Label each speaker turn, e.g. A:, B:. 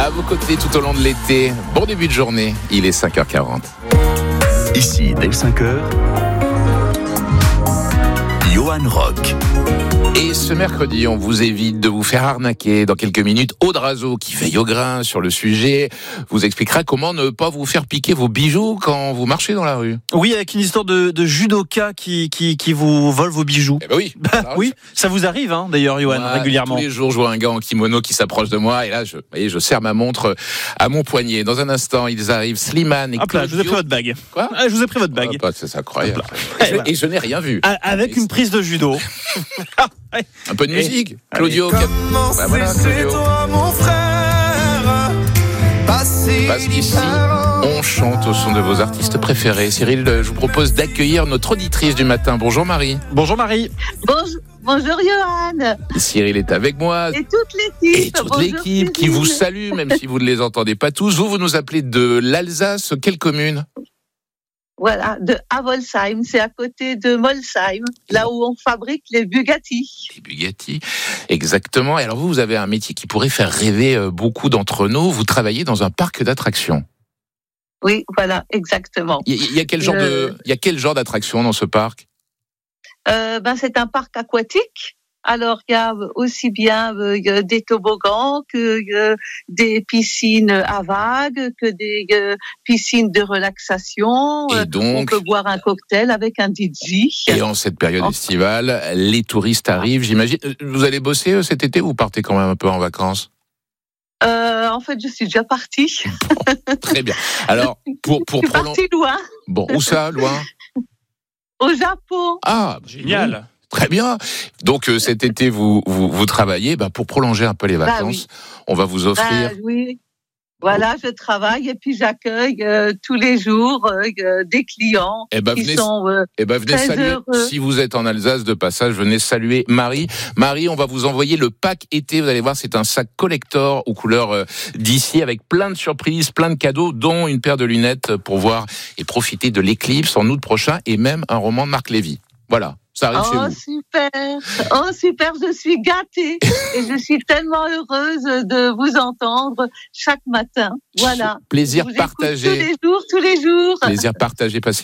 A: À vos côtés tout au long de l'été. Bon début de journée, il est 5h40.
B: Ici, dès 5h, Johan Rock.
A: Et ce mercredi, on vous évite de vous faire arnaquer. Dans quelques minutes, Aude Razo, qui veille au grain sur le sujet, vous expliquera comment ne pas vous faire piquer vos bijoux quand vous marchez dans la rue.
C: Oui, avec une histoire de judoka qui vous vole vos bijoux.
A: Eh ben oui.
C: Oui, ça vous arrive d'ailleurs, Johan, régulièrement.
A: Tous les jours, je vois un gars en kimono qui s'approche de moi et là, je serre ma montre à mon poignet. Dans un instant, ils arrivent, Slimane et
C: Hop là,
A: Claudio.
C: je vous ai pris votre bague.
A: Quoi ?
C: Je vous ai pris votre bague.
A: C'est incroyable.
C: Voilà.
A: Et je n'ai rien vu.
C: Avec une prise de judo.
A: Un peu de musique.
C: Allez.
A: Claudio. Voilà, Claudio.
D: Mon frère,
A: Parce qu'ici, on chante au son de vos artistes préférés. Cyril, je vous propose d'accueillir notre auditrice du matin. Bonjour Marie.
C: Bonjour Marie.
E: Bonjour Johan.
A: Cyril est avec moi.
E: Et toute l'équipe.
A: Et toute
E: Bonjour,
A: l'équipe qui vous salue, même si vous ne les entendez pas tous. Vous nous appelez de l'Alsace. Quelle commune ?
E: Voilà, de Avolsheim, c'est à côté de Molsheim, là où on fabrique les Bugatti.
A: Les Bugatti, exactement. Et alors vous avez un métier qui pourrait faire rêver beaucoup d'entre nous. Vous travaillez dans un parc d'attractions.
E: Oui, voilà, exactement.
A: Il y a quel genre d'attraction dans ce parc ?
E: C'est un parc aquatique. Alors, il y a aussi bien des toboggans que des piscines à vagues, que des piscines de relaxation.
A: Et donc,
E: on peut boire un cocktail avec un DJ.
A: Et en cette période estivale, les touristes arrivent, j'imagine. Vous allez bosser cet été ou vous partez quand même un peu en vacances ?
E: En fait, je suis déjà partie.
A: Bon, très bien. Alors, pour
E: je suis partie loin.
A: Bon, où ça, loin ?
E: Au Japon.
A: Ah,
C: génial.
A: Bon. Très bien. Donc cet été, vous travaillez. Pour prolonger un peu les vacances, oui. On va vous offrir.
E: Oui. Voilà, je travaille et puis j'accueille tous les jours des clients qui sont
A: venez
E: très
A: saluer.
E: heureux.
A: Si vous êtes en Alsace de passage, venez saluer Marie. Marie, on va vous envoyer le pack été. Vous allez voir, c'est un sac collector aux couleurs d'ici avec plein de surprises, plein de cadeaux, dont une paire de lunettes pour voir et profiter de l'éclipse en août prochain et même un roman de Marc Lévy. Voilà. Ça arrive chez vous.
E: Super, je suis gâtée et je suis tellement heureuse de vous entendre chaque matin. Voilà.
A: Plaisir partagé.
E: Tous les jours.
A: Plaisir partagé. Passez